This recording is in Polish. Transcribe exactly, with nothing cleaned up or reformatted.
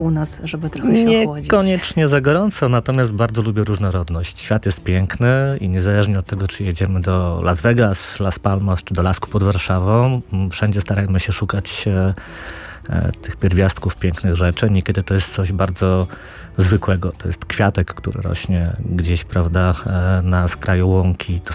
północ, żeby trochę się ochłodzić. Niekoniecznie za gorąco, natomiast bardzo lubię różnorodność. Świat jest piękny i niezależnie od tego, czy jedziemy do Las Vegas, Las Palmas, czy do Lasku pod Warszawą, wszędzie starajmy się szukać e, e, tych pierwiastków, pięknych rzeczy. Niekiedy to jest coś bardzo zwykłego. To jest kwiatek, który rośnie gdzieś, prawda, e, na skraju łąki. To